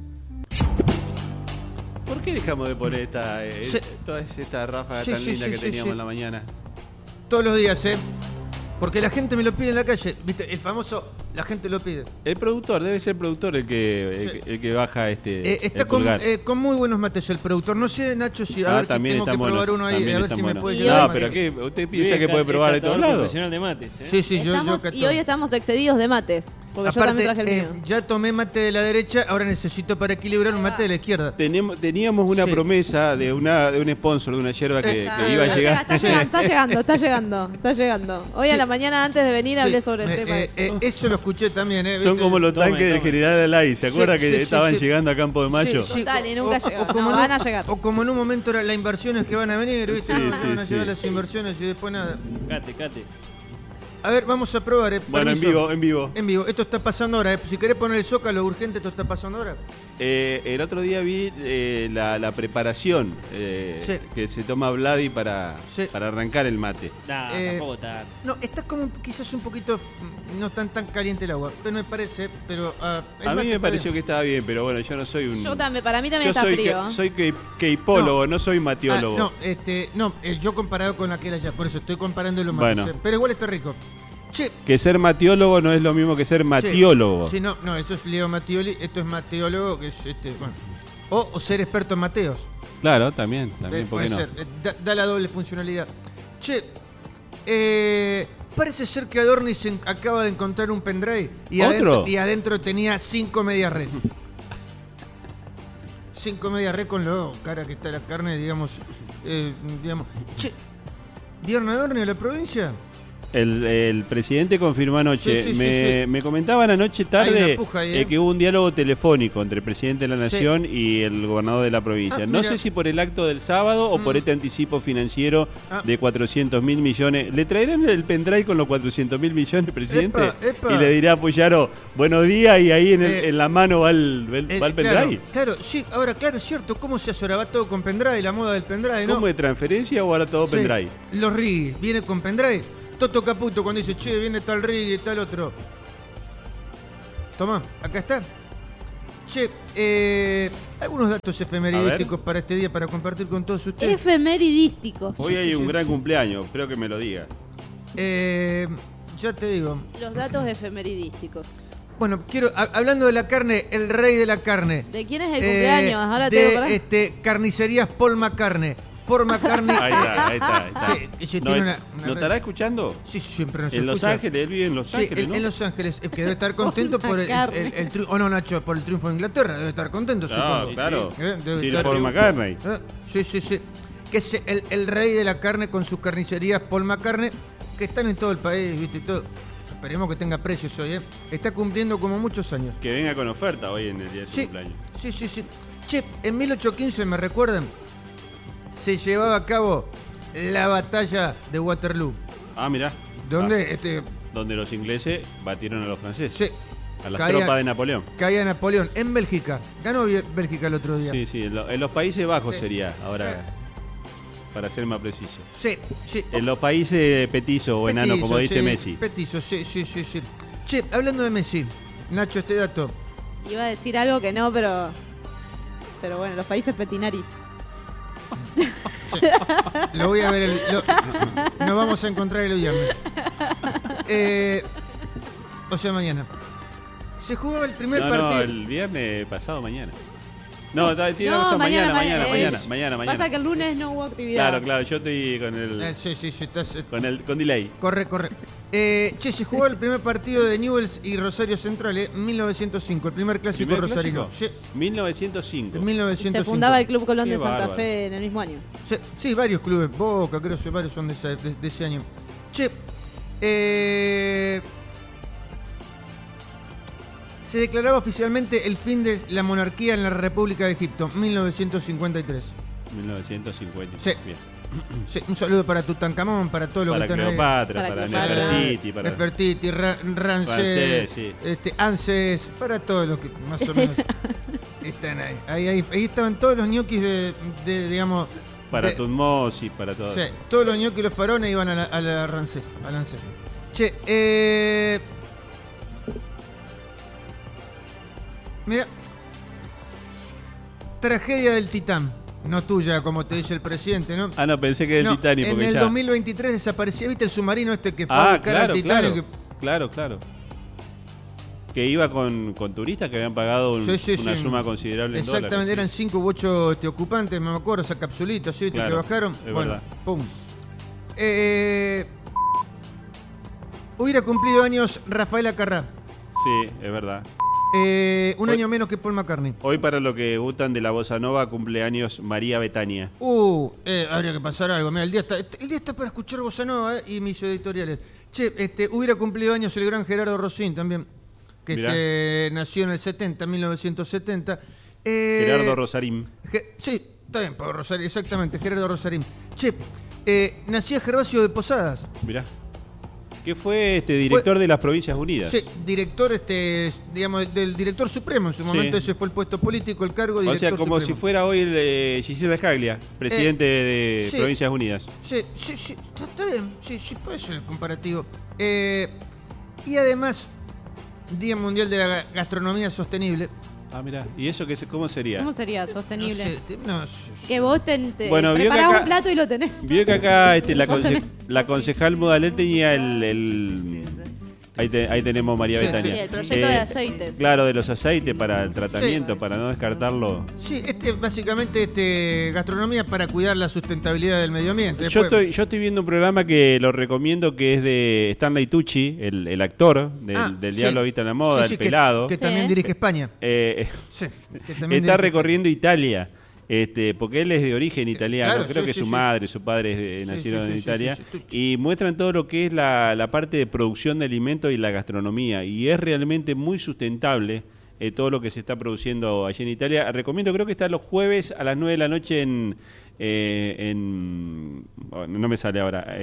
¿Por qué dejamos de poner Sí. todas estas ráfagas Sí, tan sí, lindas sí, que sí, teníamos sí. en la mañana? Todos los días, Porque la gente me lo pide en la calle. ¿Viste? El famoso, la gente lo pide. El productor, debe ser el productor el que baja Está el pulgar. con muy buenos mates el productor. No sé, Nacho, si a ver, que también tengo que están probar buenos, uno ahí, también a ver están si me buenos. puede Y llevar. hoy- No, pero ¿qué? ¿Usted piensa Luis, que puede probar de todos catador lados? profesional de mates, ¿eh? Sí, yo Y hoy estamos excedidos de mates, porque yo también traje el mío. ya tomé mate de la derecha, ahora necesito para equilibrar un mate de la izquierda. Teníamos una Sí. promesa de un sponsor, de una yerba que iba a llegar. Está llegando. Hoy a Sí. la mañana antes de venir hablé sobre el tema ese. Eso lo escuché también, Son ¿viste? como los Tome, tanques del tome. general Alay. ¿Se acuerda Sí, que sí, sí, estaban sí. llegando a Campo de Mayo? Total, y nunca llegaron. como No, van a llegar. O como en un momento era las inversiones que van a venir, ¿viste? Sí, Van a sí, llegar sí. las inversiones y después nada. Cate. A ver, vamos a probar, Bueno, permiso. en vivo. En vivo, esto está pasando ahora. Si querés poner el zócalo urgente, esto está pasando ahora. El otro día vi la preparación Sí. que se toma Vladi Sí. para arrancar el mate. Nah, Eh, tampoco tanto. No, está como quizás un poquito, no tan caliente el agua, pero me parece, pero... el A mate mí me está pareció bien. que estaba bien, pero bueno, yo no soy un... Yo también, para mí también Yo está soy frío. soy keipólogo, no soy matiólogo. Yo comparado con aquel allá, por eso estoy comparando los mates. Bueno. Pero igual está rico. Che, Que ser matiólogo no es lo mismo que ser matiólogo. Sí, no, eso es Leo Mattioli, esto es mateólogo, que es bueno. O ser experto en mateos. Claro, también, ¿por Puede qué no? ser, da la doble funcionalidad. Che, parece ser que Adorni acaba de encontrar un pendrive ¿Otro? y adentro tenía 5 medias res. 5 medias res con lo cara que está la carne, digamos. Che, ¿vieron a Adorni a la provincia? El presidente confirmó anoche. Sí, me comentaban anoche tarde Hay una puja ahí, que hubo un diálogo telefónico entre el presidente de la Nación y el gobernador de la provincia. No mira. sé si por el acto del sábado o por este anticipo financiero de 400.000 millones. ¿Le traerán el pendrive con los 400.000 millones, presidente? Epa. Y le dirá a Puyaro, buenos días, y ahí en la mano va el pendrive. Claro, sí, ahora, claro, es cierto, ¿cómo se hace ahora? Va todo con pendrive, la moda del pendrive, ¿no? ¿Cómo de transferencia o ahora todo Sí. pendrive? Los Riggi, viene con pendrive. Toto Caputo cuando dice, che, viene tal Riggi, tal otro. Tomá, acá está. Che, algunos datos efemeridísticos para este día para compartir con todos ustedes. Efemeridísticos. Hoy hay un gran cumpleaños, creo que me lo diga. Ya te digo. Los datos efemeridísticos. Bueno, hablando de la carne, el rey de la carne. ¿De quién es el cumpleaños? Ahora te digo para... Carnicerías Paul McCartney. Paul McCartney. Ahí está. Sí, ¿No, tiene una ¿Lo estará escuchando? Sí, siempre nos En Los escucha. Ángeles, él vive en Los Sí, Ángeles, ¿no? en Los Ángeles, que debe estar contento por el triunfo. Oh, no, Nacho, por el triunfo de Inglaterra, debe estar contento, supongo. Claro. Debe Sí, estar- Paul McCartney. Sí. Que es el rey de la carne con sus carnicerías Paul McCartney, que están en todo el país, ¿viste? Todo. Esperemos que tenga precios hoy, ¿eh? Está cumpliendo como muchos años. Que venga con oferta hoy en el día de su Sí, cumpleaños. sí. Che, en 1815, ¿me recuerdan? Se llevaba a cabo la batalla de Waterloo. Ah, mirá. Donde Donde los ingleses batieron a los franceses. sí, A las caía- tropas de Napoleón. caía Napoleón en Bélgica. Ganó Bélgica el otro día. Sí, en los Países Bajos Sí. sería, ahora, para ser más preciso. Sí. En los países petizos o enanos, como dice sí, Messi. Petizo, sí. Che, hablando de Messi, Nacho, este dato. Iba a decir algo que no, pero bueno, los países petinari. Lo voy a ver. Nos vamos a encontrar el viernes. O sea, mañana. Se jugaba el primer No, partido. el viernes pasado mañana. No, tiene No, razón, mañana. mañana. Pasa que el lunes no hubo actividad. Claro, yo estoy con el Sí, estás. con delay. Corre. Se jugó el primer partido de Newell's y Rosario Central, 1905, el primer clásico ¿Primer rosarino. clásico? Sí, 1905. en Y 1905. se fundaba el Club Colón Qué de Santa bárbaro. Fe en el mismo año. Sí, varios clubes, Boca, creo que varios son de ese año. Che, se declaraba oficialmente el fin de la monarquía en la República de Egipto, 1953. 1950. Sí. Bien. Sí, un saludo para Tutankamón, para todos los Para que están ahí. Cleopatra, Para para Cleopatra. Nefertiti, para Nefertiti, Ramsés, Ramsés, sí. Anses, para todos los que más o menos están ahí. Ahí estaban todos los ñoquis de digamos... de- Tutmosis, para todo. Sí, todos los ñoquis y los farones iban a la Ramsés, al Ansés. Che, mira, tragedia del Titán, no tuya, como te dice el presidente, ¿no? Ah, no, pensé que era No, el Titanic. en Porque el ya... 2023 desaparecía, ¿viste el submarino este que fue a buscar al Titanic? Claro. Que iba con turistas que habían pagado una suma considerable en dólares. Exactamente, eran 5 u 8 ocupantes, me acuerdo, esa capsulita, ¿sí? Claro, que bajaron. es Bueno, verdad. pum. Hubiera cumplido años Rafael Acarrá. Sí, es verdad. Un Hoy- año menos que Paul McCartney. Hoy, para lo que gustan de la bossa nova, cumpleaños María Betania. Habría que pasar algo. Mira, el día está para escuchar bossa nova y mis editoriales. Che, hubiera cumplido años el gran Gerardo Rosín también, que Mirá. nació en el 1970. Gerardo Rosarín. Sí, está bien, por Rosario, exactamente, Gerardo Rosarín. Che, nacía Gervasio de Posadas. Mirá. Que fue director de las Provincias Unidas. Sí, director, digamos, del director supremo. En su momento ese fue el puesto político, el cargo de O director sea, como supremo. si fuera hoy el Gisela Scaglia, presidente de sí. Provincias Unidas. Sí, está bien, sí, puede ser el comparativo. Y además, Día Mundial de la Gastronomía Sostenible. Ah, mirá. ¿Y eso cómo sería? ¿Cómo sería sostenible? No sé, Que vos te Bueno, vio que preparás acá- un plato y lo tenés. Vio que acá Vos tenés. la concejal Modalet tenía ahí tenemos María Sí, Betania. sí, el proyecto de aceites. Claro, de los aceites para el tratamiento, para no descartarlo. Sí, básicamente gastronomía para cuidar la sustentabilidad del medio ambiente. Yo Después- estoy viendo un programa que lo recomiendo, que es de Stanley Tucci, el actor del sí. Diablo Vista en la Moda, Sí, el que- pelado. Que Sí. también dirige España. Eh, Sí, que también está dirige- recorriendo Italia. porque él es de origen italiano, claro, creo sí, que sí, su sí. madre, su padre Sí, nacieron sí, en sí, Italia, sí, sí, sí. y muestran todo lo que es la parte de producción de alimentos y la gastronomía, y es realmente muy sustentable todo lo que se está produciendo allí en Italia. Recomiendo, creo que está los jueves a las 9 de la noche en no me sale ahora,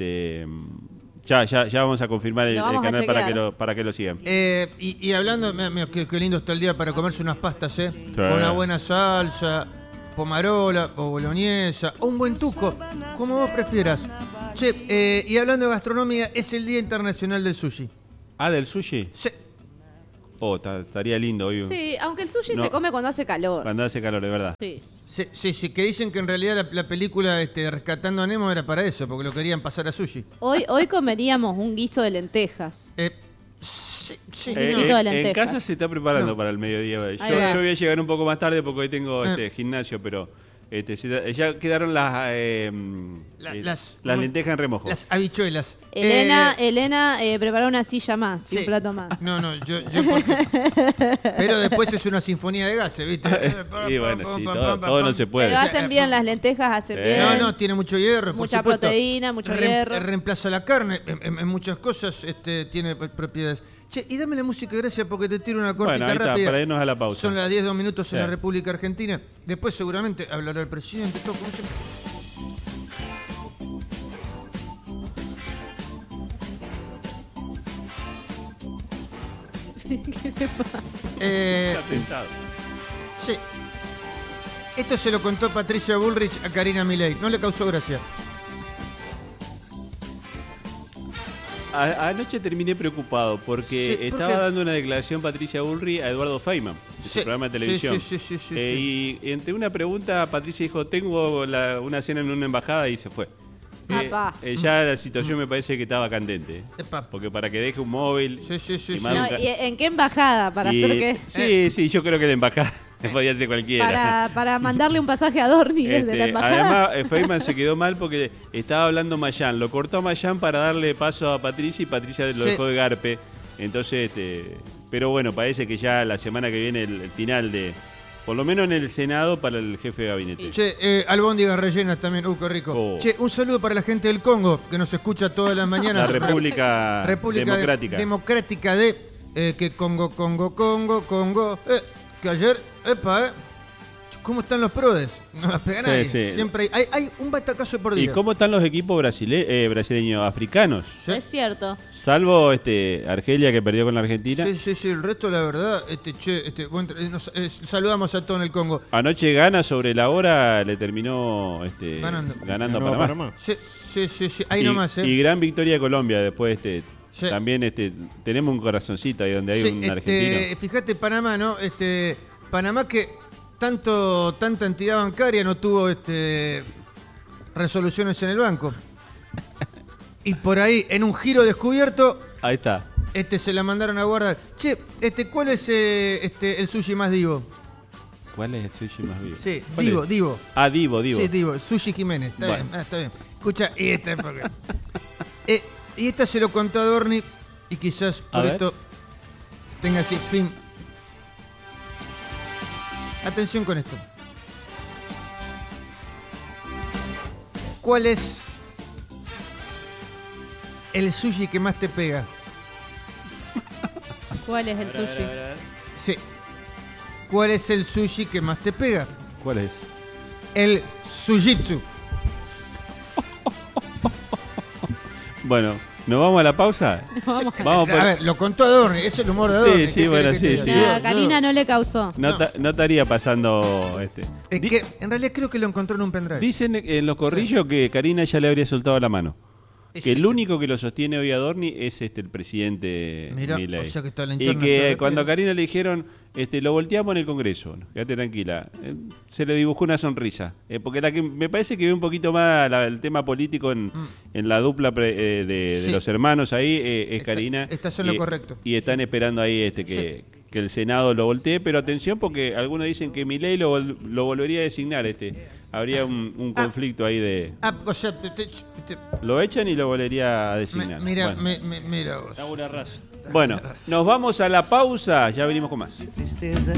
ya vamos a confirmar el Lo vamos a canal chequear. para que lo sigan. Y hablando, mira, qué lindo está el día para comerse unas pastas, ¿eh? Sí. Con una buena salsa, pomarola o boloñesa, o un buen tuco, como vos prefieras. Che, y hablando de gastronomía, es el Día Internacional del Sushi. Ah, del sushi. Sí, Estaría lindo hoy. Sí, aunque el sushi No. se come cuando hace calor. Cuando hace calor, de verdad. Sí. sí, que dicen que en realidad la película Rescatando a Nemo era para eso, porque lo querían pasar a sushi. Hoy comeríamos un guiso de lentejas. Sí, Un guisito de en lentejas. casa se está preparando No. para el mediodía. Ahí va. Yo voy a llegar un poco más tarde porque hoy tengo gimnasio, pero ya quedaron las lentejas en remojo. las habichuelas. Elena preparó una silla más y Sí. un plato más. No, yo pero después es una sinfonía de gases, ¿viste? Y bueno, sí, todo no se puede. Pero hacen bien las lentejas, hacen Sí. bien. No, tiene mucho hierro. por Mucha supuesto. proteína, mucho hierro. Reemplaza la carne. En muchas cosas tiene propiedades. Che, y dame la música, gracias, porque te tiro una cortita Bueno, ahí está, rápida. para irnos a la pausa. Son las 10, 2 minutos en Sí. la República Argentina. Después seguramente hablará el presidente. Todo como siempre. Está tentado. Sí. Esto se lo contó Patricia Bullrich a Karina Milei. No le causó gracia. Anoche terminé preocupado porque Sí, ¿por estaba qué? dando una declaración Patricia Bullrich a Eduardo Feynman, de Sí, su programa de sí, televisión. sí. Y entre una pregunta, Patricia dijo, tengo una cena en una embajada y se fue. Apá. Ya la situación me parece que estaba candente. Epa. Porque para que deje un móvil... Sí. y más No, un ca- ¿y en qué embajada? ¿Para y- hacer qué? Sí, yo creo que la embajada podía ser cualquiera. Para mandarle un pasaje a Dorni desde la embajada. Además, Feynman se quedó mal porque estaba hablando Mayán. Lo cortó a Mayán para darle paso a Patricia y Patricia lo Sí. dejó de garpe. Entonces, pero bueno, parece que ya la semana que viene el final de... Por lo menos en el Senado para el jefe de gabinete. Che, albóndigas rellenas también. Qué rico. Oh. Che, un saludo para la gente del Congo, que nos escucha todas las mañanas. La República Democrática. Democrática de... que Congo. Que ayer... ¿Cómo están los prodes? No las pega Sí, nadie. sí. Siempre hay un batacazo por día. ¿Y cómo están los equipos brasileños, africanos? Sí. Es cierto. Salvo Argelia, que perdió con la Argentina. Sí, el resto, la verdad, saludamos a todo en el Congo. Anoche Ghana sobre la hora le terminó Ganando. ganando a Ganó a Panamá. Sí, ahí nomás, Y gran victoria de Colombia después. Sí. También tenemos un corazoncito ahí donde hay Sí, un argentino. fíjate, Panamá, ¿no? Panamá que tanta entidad bancaria no tuvo resoluciones en el banco. Y por ahí, en un giro descubierto, Ahí está. se la mandaron a guardar. Che, ¿cuál es el sushi más divo? ¿Cuál es el sushi más vivo? Sí, ¿Cuál es? Divo. Ah, Divo. Sí, Divo, Sushi Jiménez. Está Bueno. bien, está bien. Escucha, y esta es porque... y esta se lo contó a Dorni y quizás A por ver. esto tenga así fin. Atención con esto. ¿Cuál es el sushi que más te pega? ¿Cuál es el sushi? Sí. ¿Cuál es el sushi que más te pega? ¿Cuál es? El sujitsu. Bueno, ¿nos vamos a la pausa? Vamos A ver, lo contó Adorni, ese es el humor de Adorni. Sí, bueno, sí. A Karina no le causó. No estaría pasando... Es que en realidad creo que lo encontró en un pendrive. Dicen en los corrillos que Karina ya le habría soltado la mano. Que el único que lo sostiene hoy a Dorni es el presidente Mirá, Milei. o sea que está la Y interna que Flor de cuando a Pelo. Karina le dijeron, lo volteamos en el Congreso, ¿no? Quédate tranquila, se le dibujó una sonrisa. Porque la que me parece que ve un poquito más el tema político en la dupla de Sí. los hermanos ahí, es Está- Karina. estás en lo Y- correcto. Y están esperando ahí que el Senado lo voltee, pero atención porque algunos dicen que Milei lo volvería a designar. Habría un conflicto ahí de... O sea, Lo echan y lo volvería a designar. mira, Bueno. mira vos. Tabula rasa. Bueno, nos vamos a la pausa, ya venimos con más.